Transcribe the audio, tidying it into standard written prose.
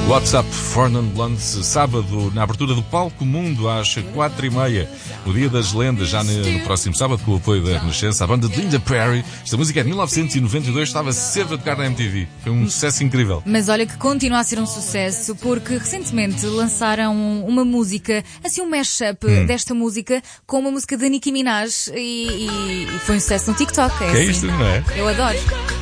WhatsApp for Non-Blondes, sábado, na abertura do Palco Mundo, às 4h30, no Dia das Lendas, já no próximo sábado, com o apoio da Renascença, a banda de Linda Perry. Esta música é de 1992, estava sempre a tocar na MTV. Foi um sucesso incrível. Mas olha que continua a ser um sucesso, porque recentemente lançaram uma música, assim um mashup desta música, com uma música da Nicki Minaj, e foi um sucesso no TikTok. É isto, não é? Eu adoro.